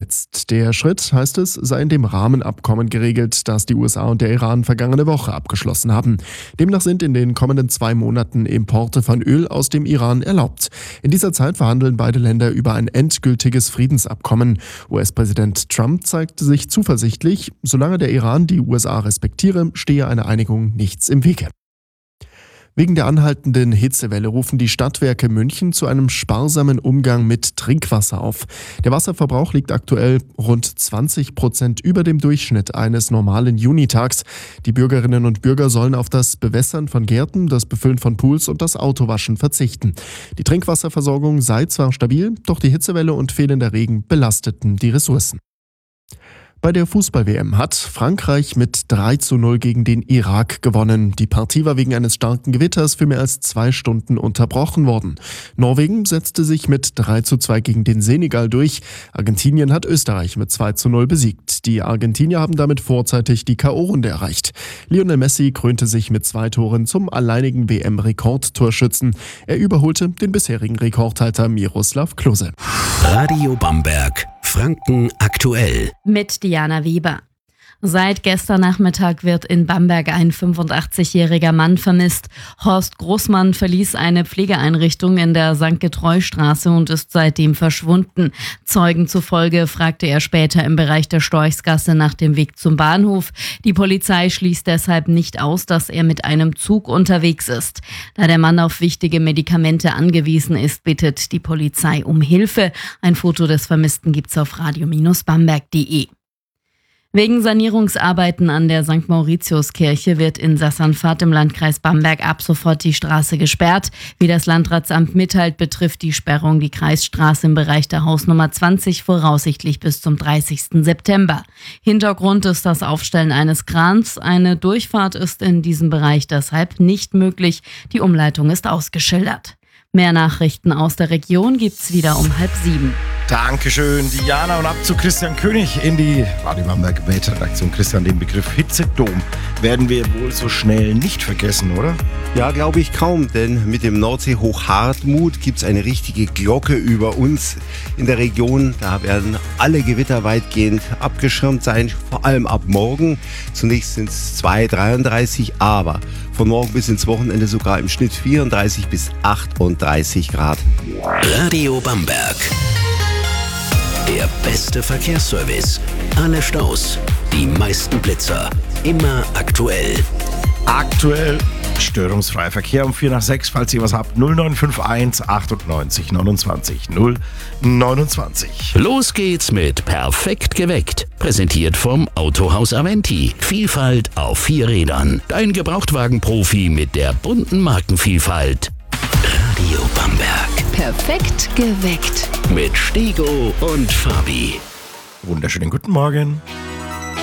gesetzt. Der Schritt, heißt es, sei in dem Rahmenabkommen geregelt, das die USA und der Iran vergangene Woche abgeschlossen haben. Demnach sind in den kommenden 2 Monaten Importe von Öl aus dem Iran erlaubt. In dieser Zeit verhandeln beide Länder über ein endgültiges Friedensabkommen. US-Präsident Trump zeigte sich zuversichtlich, solange der Iran die USA respektiere, stehe eine Einigung nichts im Wege. Wegen der anhaltenden Hitzewelle rufen die Stadtwerke München zu einem sparsamen Umgang mit Trinkwasser auf. Der Wasserverbrauch liegt aktuell rund 20% über dem Durchschnitt eines normalen Junitags. Die Bürgerinnen und Bürger sollen auf das Bewässern von Gärten, das Befüllen von Pools und das Autowaschen verzichten. Die Trinkwasserversorgung sei zwar stabil, doch die Hitzewelle und fehlender Regen belasteten die Ressourcen. Bei der Fußball-WM hat Frankreich mit 3:0 gegen den Irak gewonnen. Die Partie war wegen eines starken Gewitters für mehr als 2 Stunden unterbrochen worden. Norwegen setzte sich mit 3:2 gegen den Senegal durch. Argentinien hat Österreich mit 2:0 besiegt. Die Argentinier haben damit vorzeitig die K.O.-Runde erreicht. Lionel Messi krönte sich mit 2 Toren zum alleinigen WM-Rekordtorschützen. Er überholte den bisherigen Rekordhalter Miroslav Klose. Radio Bamberg, Franken aktuell. Mit Diana Weber. Seit gestern Nachmittag wird in Bamberg ein 85-jähriger Mann vermisst. Horst Großmann verließ eine Pflegeeinrichtung in der St. Getreu-Straße und ist seitdem verschwunden. Zeugen zufolge fragte er später im Bereich der Storchsgasse nach dem Weg zum Bahnhof. Die Polizei schließt deshalb nicht aus, dass er mit einem Zug unterwegs ist. Da der Mann auf wichtige Medikamente angewiesen ist, bittet die Polizei um Hilfe. Ein Foto des Vermissten gibt's auf radio-bamberg.de. Wegen Sanierungsarbeiten an der St. Mauritiuskirche wird in Sassanfahrt im Landkreis Bamberg ab sofort die Straße gesperrt. Wie das Landratsamt mitteilt, betrifft die Sperrung die Kreisstraße im Bereich der Hausnummer 20 voraussichtlich bis zum 30. September. Hintergrund ist das Aufstellen eines Krans. Eine Durchfahrt ist in diesem Bereich deshalb nicht möglich. Die Umleitung ist ausgeschildert. Mehr Nachrichten aus der Region gibt's wieder um 6:30. Dankeschön, Diana. Und ab zu Christian König in die Radio Bamberg Weltredaktion. Christian, den Begriff Hitzedom werden wir wohl so schnell nicht vergessen, oder? Ja, glaube ich kaum, denn mit dem Nordsee-Hoch Hartmut gibt es eine richtige Glocke über uns in der Region. Da werden alle Gewitter weitgehend abgeschirmt sein, vor allem ab morgen. Zunächst sind es 33, aber von morgen bis ins Wochenende sogar im Schnitt 34 bis 38 Grad. Radio Bamberg. Der beste Verkehrsservice. Alle Staus, die meisten Blitzer. Immer aktuell. Aktuell störungsfreier Verkehr um 4 nach 6. Falls ihr was habt, 0951 98 29 029. Los geht's mit Perfekt geweckt. Präsentiert vom Autohaus Aventi. Vielfalt auf 4 Rädern. Dein Gebrauchtwagen-Profi mit der bunten Markenvielfalt. Radio Bamberg. Perfekt geweckt. Mit Stego und Fabi. Wunderschönen guten Morgen.